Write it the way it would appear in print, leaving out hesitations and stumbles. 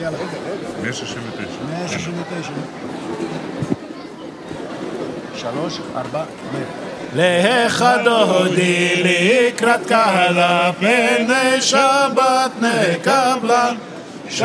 יאללה. 169. 169. 3, 4, להחדודי לקראת קהלה פני שבת נקבלה